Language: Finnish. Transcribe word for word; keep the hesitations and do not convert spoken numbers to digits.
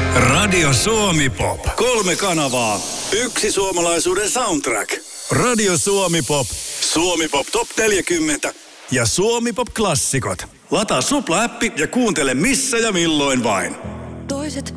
Radio Suomi Pop. Kolme kanavaa. Yksi suomalaisuuden soundtrack. Radio Suomi Pop. Suomi Pop Top neljäkymmentä. Ja Suomi Pop Klassikot. Lataa Supla-appi ja kuuntele missä ja milloin vain. Toiset